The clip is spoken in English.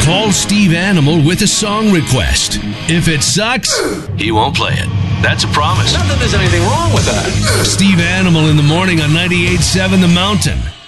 Call Steve Animal with a song request. If it sucks, he won't play it. That's a promise. Not that there's anything wrong with that. Steve Animal in the morning on 98.7 The Mountain.